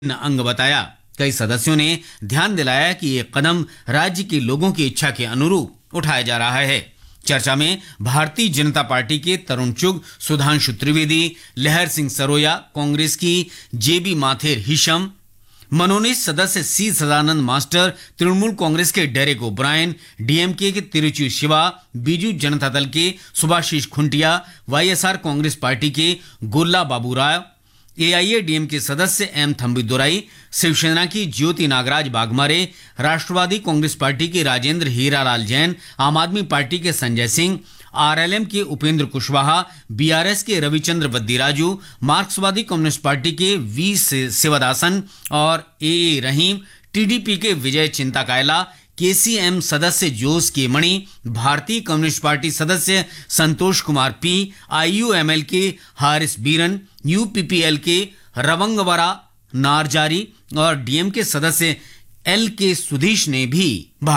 अंग बताया। कई सदस्यों ने ध्यान दिलाया कि ये कदम राज्य के लोगों की इच्छा के अनुरूप उठाया जा रहा है। चर्चा में भारतीय जनता पार्टी के तरुण चुग, सुधांशु त्रिवेदी, लहर सिंह सरोया, कांग्रेस की जेबी माथेर हिशम, मनोनीत सदस्य सी सदानंद मास्टर, तृणमूल कांग्रेस के डेरेक ओब्रायन, डीएमके के तिरुचि शिवा, बीजू जनता दल के सुभाषीष खुंटिया, वाईएसआर कांग्रेस पार्टी के गोल्ला बाबूराव, एआईएडीएम के सदस्य एम थंबीदुराई, शिवसेना की ज्योति नागराज बागमारे, राष्ट्रवादी कांग्रेस पार्टी के राजेंद्र हीरालाल जैन, आम आदमी पार्टी के संजय सिंह, आरएलएम के उपेंद्र कुशवाहा, बीआरएस के रविचंद्र वद्दीराजू, मार्क्सवादी कम्युनिस्ट पार्टी के वी शिवदासन और ए रहीम, टीडीपी के विजय चिंताकायला, केसीएम सदस्य जोस के मणि, भारतीय कम्युनिस्ट पार्टी सदस्य संतोष कुमार पी, आईयूएमएल के हारिस बीरन, यूपीपीएल के रवंगवरा नारजारी और डीएम के सदस्य एल के सुधीश ने भी